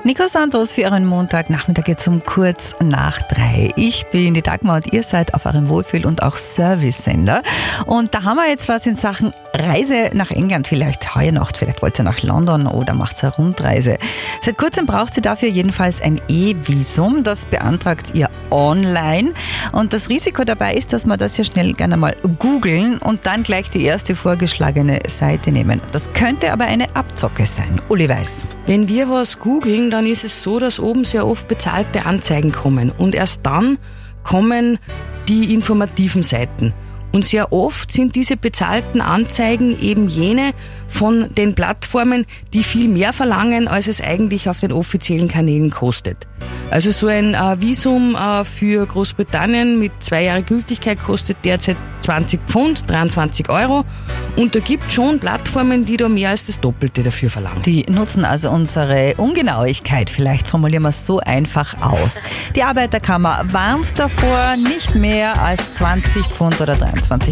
Nico Santos für Ihren Montagnachmittag jetzt um kurz nach 3. Ich bin die Dagmar und ihr seid auf eurem Wohlfühl- und auch Service-Sender. Und da haben wir jetzt was in Sachen Reise nach England. Vielleicht heuer Nacht, vielleicht wollt ihr nach London oder macht eine Rundreise. Seit kurzem braucht ihr dafür jedenfalls ein E-Visum. Das beantragt ihr online. Und das Risiko dabei ist, dass wir das ja schnell gerne mal googeln und dann gleich die erste vorgeschlagene Seite nehmen. Das könnte aber eine Abzocke sein. Uli Weiß. Wenn wir was googeln, dann ist es so, dass oben sehr oft bezahlte Anzeigen kommen. Und erst dann kommen die informativen Seiten. Und sehr oft sind diese bezahlten Anzeigen eben jene von den Plattformen, die viel mehr verlangen, als es eigentlich auf den offiziellen Kanälen kostet. Also so ein Visum für Großbritannien mit 2 Jahre Gültigkeit kostet derzeit 20 Pfund, 23 €. Und da gibt es schon Plattformen, die da mehr als das Doppelte dafür verlangen. Die nutzen also unsere Ungenauigkeit. Vielleicht formulieren wir es so einfach aus. Die Arbeiterkammer warnt davor, nicht mehr als 20 Pfund oder 23